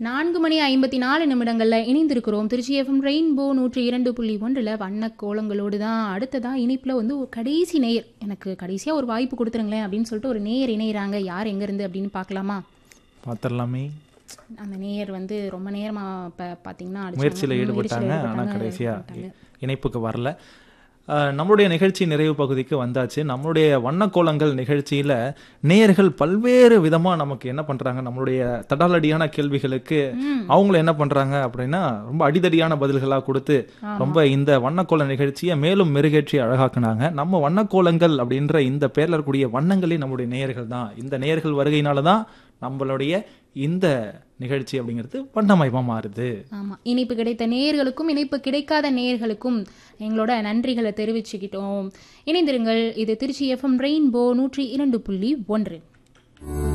4:54 இணைந்திருக்கிறோம். Trichy FM rainbow 102.1 வண்ண கோலங்களோடு தான். அடுத்ததா இணைப்புல வந்து ஒரு கடைசி நேயர், எனக்கு கடைசியா ஒரு வாய்ப்பு கொடுத்துருங்களேன் அப்படின்னு சொல்லிட்டு ஒரு நேயர் இணையறாங்க. யார் எங்க இருந்து அப்படின்னு பார்க்கலாமா? பார்த்துடலாமே. அந்த நேயர் வந்து ரொம்ப நேரமா பாத்தீங்கன்னா முயற்சியில் ஈடுபட்டாங்க, ஆனால் கடைசியா இணைப்புக்கு வரல. நம்மளுடைய நிகழ்ச்சி நிறைவு பகுதிக்கு வந்தாச்சு. நம்மளுடைய வண்ணக்கோலங்கள் நிகழ்ச்சியில நேயர்கள் பல்வேறு விதமா நமக்கு என்ன பண்றாங்க, நம்மளுடைய தடாலடியான கேள்விகளுக்கு அவங்களும் என்ன பண்றாங்க அப்படின்னா ரொம்ப அடிதடியான பதில்களா கொடுத்து ரொம்ப இந்த வண்ணக்கோல நிகழ்ச்சியை மேலும் மெருகேற்றி அழகாக்குனாங்க. நம்ம வண்ணக்கோலங்கள் அப்படின்ற இந்த பேர்ல இருக்கக்கூடிய வண்ணங்களே நம்மளுடைய நேயர்கள் தான். இந்த நேயர்கள் வருகையினாலதான் நம்மளுடைய இந்த நிகழ்ச்சி அப்படிங்கிறது வண்ணமயமா மாறுது. ஆமா, இணைப்பு கிடைத்த நேயர்களுக்கும் இணைப்பு கிடைக்காத நேயர்களுக்கும் எங்களோட நன்றிகளை தெரிவிச்சுக்கிட்டோம். இணைந்திருங்கள். இது திருச்சி எஃப்எம் ரெயின்போ 102.1.